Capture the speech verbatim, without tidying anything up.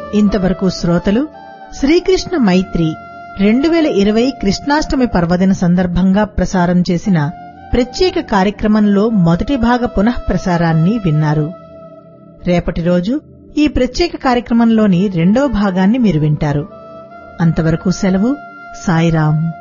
ఇంతవరకు శ్రోతలు శ్రీకృష్ణ మైత్రి రెండు వేల ఇరవై కృష్ణాష్టమి పర్వదిన సందర్భంగా ప్రసారం చేసిన ప్రత్యేక కార్యక్రమంలో మొదటి భాగ పునః ప్రసారాన్ని విన్నారు. రేపటి రోజు ఈ ప్రత్యేక కార్యక్రమంలోని రెండో భాగాన్ని మీరు వింటారు. అంతవరకు సెలవు. సాయిరాం.